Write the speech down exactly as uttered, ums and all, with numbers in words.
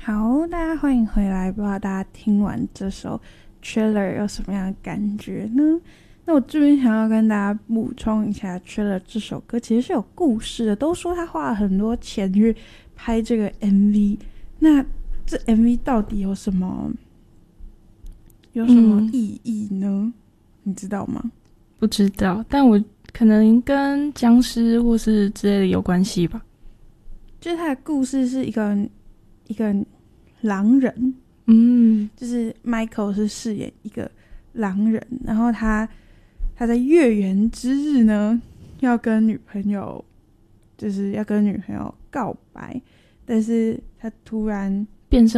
好，大家欢迎回来。不知道大家听完这首 trailer 有什么样的感觉呢？那我这边想要跟大家补充一下 trailer 这首歌其实是有故事的，都说他花了很多钱去拍这个 M V， 那这 M V 到底有什么有什么意义呢、嗯、你知道吗？ 不知道，但我可能跟僵尸或是之类的有关系吧。 就是他的故事是一个一个狼人， 嗯， 就是 Michael 是饰演一个狼人，然后他他在月圆之日呢要跟女朋友就是要跟女朋友告白，但是他突然变身